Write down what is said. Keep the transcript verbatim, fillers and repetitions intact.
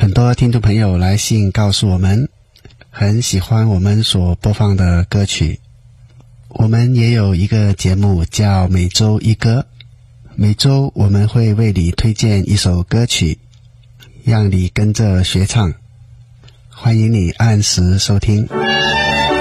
很多听众朋友来信告诉我们，很喜欢我们所播放的歌曲。我们也有一个节目叫每周一歌，每周我们会为你推荐一首歌曲，让你跟着学唱。欢迎你按时收听。